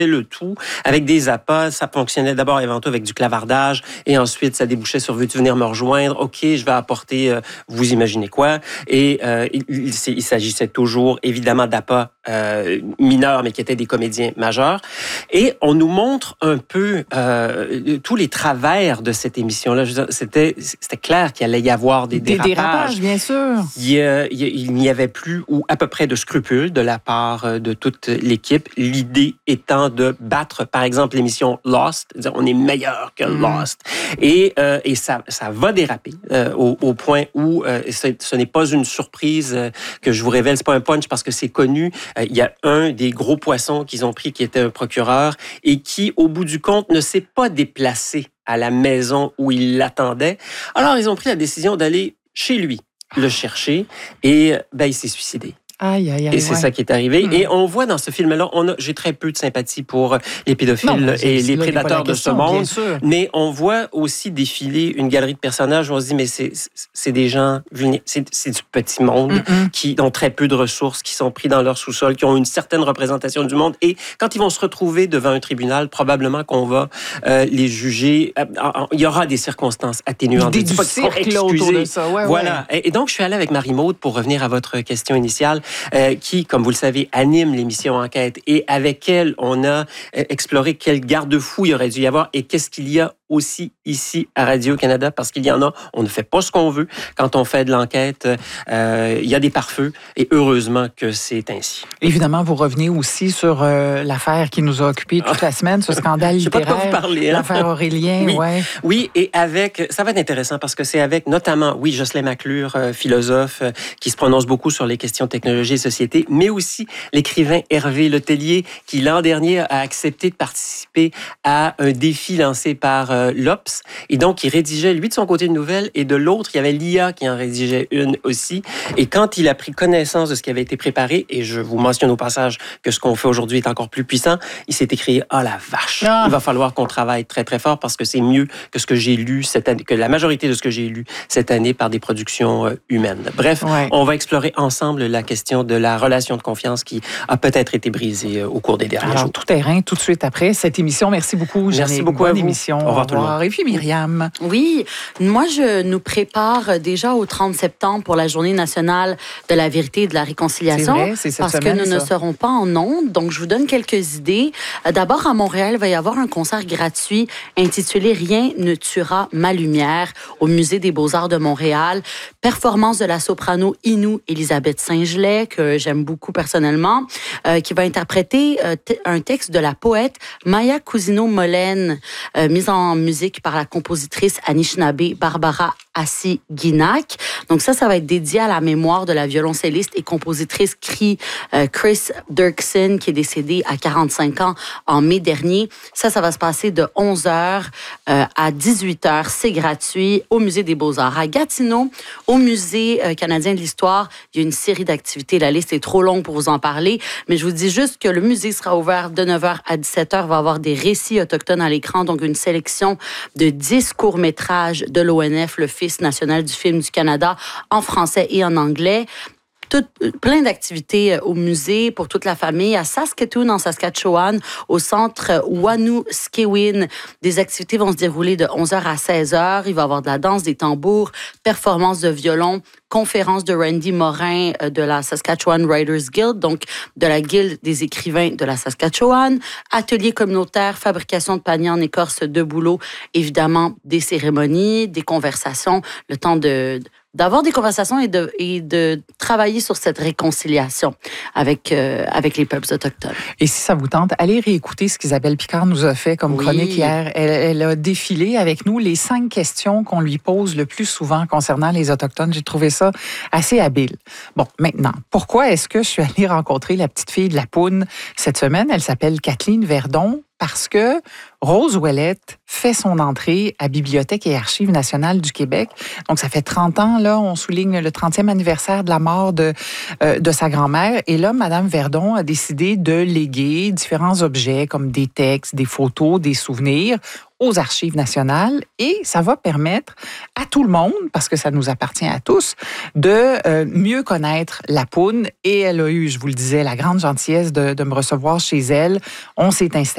le tout avec des appâts. Ça fonctionnait d'abord et avant tout avec du clavardage et ensuite ça débouchait sur veux-tu venir me rejoindre? OK, je vais apporter, vous imaginez quoi? Et il s'agissait toujours évidemment d'appâts mineurs mais qui étaient des comédiens majeurs. Et on nous montre un peu tous les travers de cette émission-là. Je veux dire, c'était clair qu'il allait y avoir des dérapages. Bien sûr. Il n'y avait plus ou à peu près de scrupules de la part de toute l'équipe. L'idée étant de battre, par exemple, l'émission Lost, dire on est meilleur que Lost. Et ça va déraper au point où ce n'est pas une surprise que je vous révèle, c'est pas un punch parce que c'est connu. Il y a un des gros poissons qu'ils ont pris qui était un procureur et qui, au bout du compte, ne s'est pas déplacé à la maison où il l'attendait. Alors, ils ont pris la décision d'aller chez lui, le chercher, et il s'est suicidé. Aïe, aïe, aïe. Et c'est ça qui est arrivé. Et on voit dans ce film-là, j'ai très peu de sympathie pour les pédophiles et les prédateurs de ce monde. Mais on voit aussi défiler une galerie de personnages où on se dit, mais c'est des gens, c'est du petit monde qui ont très peu de ressources, qui sont pris dans leur sous-sol, qui ont une certaine représentation du monde. Et quand ils vont se retrouver devant un tribunal, probablement qu'on va les juger. Il y aura des circonstances atténuantes. Du cirque autour de ça. Ouais, voilà. Ouais. Et donc, je suis allé avec Marie-Maude pour revenir à votre question initiale. Qui, comme vous le savez, anime l'émission Enquête. Et avec elle, on a exploré quel garde-fou il aurait dû y avoir et qu'est-ce qu'il y a aussi ici à Radio-Canada, parce qu'il y en a, on ne fait pas ce qu'on veut. Quand on fait de l'enquête, il y a des pare-feux et heureusement que c'est ainsi. Évidemment, vous revenez aussi sur l'affaire qui nous a occupé toute la semaine, ce scandale littéraire. Je sais pas de quoi vous parlez. L'affaire Aurélien, Oui, et ça va être intéressant parce que c'est avec notamment, Jocelyn McClure, philosophe, qui se prononce beaucoup sur les questions de technologie et société, mais aussi l'écrivain Hervé Letellier, qui l'an dernier a accepté de participer à un défi lancé par l'Obs. Et donc, il rédigeait, lui, de son côté, une nouvelle, et de l'autre, il y avait l'IA qui en rédigeait une aussi. Et quand il a pris connaissance de ce qui avait été préparé, et je vous mentionne au passage que ce qu'on fait aujourd'hui est encore plus puissant, il s'est écrit « Ah, la vache! Il va falloir qu'on travaille très, très fort parce que c'est mieux que ce que j'ai lu cette année, que la majorité de ce que j'ai lu cette année par des productions humaines. » Bref, on va explorer ensemble la question de la relation de confiance qui a peut-être été brisée au cours des derniers jours. Tout terrain, tout de suite après cette émission. Merci beaucoup, Jeanne. Merci beaucoup à vous. Émission. Au revoir tout le monde. Et puis Myriam. Oui, moi je nous prépare déjà au 30 septembre pour la Journée nationale de la vérité et de la réconciliation. C'est vrai, c'est cette parce semaine, que nous ne serons pas en ondes. Donc je vous donne quelques idées. D'abord à Montréal, il va y avoir un concert gratuit intitulé Rien ne tuera ma lumière au Musée des Beaux-Arts de Montréal. Performance de la soprano Inou Elisabeth Saint-Gelais, que j'aime beaucoup personnellement, qui va interpréter un texte de la poète Maya Cousineau-Molène, mise en musique par la compositrice Anishinaabe Barbara Assi-Guinac. Donc ça va être dédié à la mémoire de la violoncelliste et compositrice Chris Dirksen, qui est décédée à 45 ans en mai dernier. Ça va se passer de 11h à 18h. C'est gratuit au Musée des Beaux-Arts. À Gatineau, au Musée canadien de l'histoire, il y a une série d'activités. La liste est trop longue pour vous en parler, mais je vous dis juste que le musée sera ouvert de 9h à 17h. Il va y avoir des récits autochtones à l'écran, donc une sélection de 10 courts-métrages de l'ONF, l'Office national du film du Canada, en français et en anglais. Plein d'activités au musée pour toute la famille. À Saskatoon, en Saskatchewan, au centre Wanuskewin, des activités vont se dérouler de 11h à 16h. Il va y avoir de la danse, des tambours, performances de violon, conférence de Randy Morin de la Saskatchewan Writers Guild, donc de la Guilde des écrivains de la Saskatchewan, atelier communautaire, fabrication de paniers en écorce de bouleau, évidemment des cérémonies, des conversations, le temps d'avoir des conversations et de travailler sur cette réconciliation avec les peuples autochtones. Et si ça vous tente, allez réécouter ce qu'Isabelle Picard nous a fait comme chronique hier. Elle a défilé avec nous les 5 questions qu'on lui pose le plus souvent concernant les Autochtones. J'ai trouvé ça assez habile. Bon, maintenant, pourquoi est-ce que je suis allée rencontrer la petite fille de la Poune cette semaine? Elle s'appelle Kathleen Verdon. Parce que Rose Ouellette fait son entrée à Bibliothèque et Archives nationales du Québec. Donc, ça fait 30 ans, là, on souligne le 30e anniversaire de la mort de sa grand-mère. Et là, Madame Verdon a décidé de léguer différents objets comme des textes, des photos, des souvenirs aux Archives nationales. Et ça va permettre à tout le monde, parce que ça nous appartient à tous, de mieux connaître la Poune. Et elle a eu, je vous le disais, la grande gentillesse de me recevoir chez elle. On s'est installé